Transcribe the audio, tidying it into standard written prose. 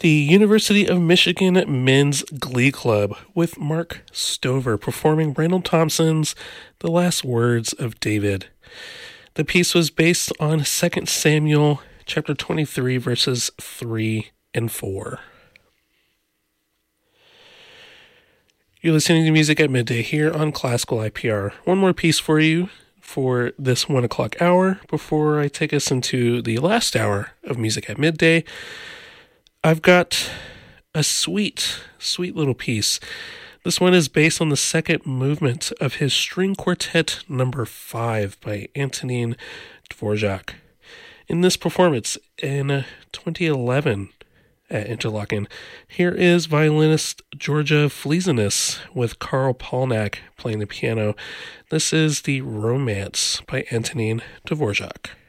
the University of Michigan Men's Glee Club with Mark Stover performing Randall Thompson's The Last Words of David. The piece was based on 2 Samuel chapter 23 verses 3 and 4. You're listening to Music at Midday here on Classical IPR. One more piece for you for this 1 o'clock hour before I take us into the last hour of Music at Midday. I've got a sweet little piece. This one is based on the second movement of his string quartet number 5 by Antonin Dvorak. In this performance in 2011 at Interlochen, here is violinist Georgia Fleisenis with Karl Polnack playing the piano. This is the Romance by Antonin Dvorak.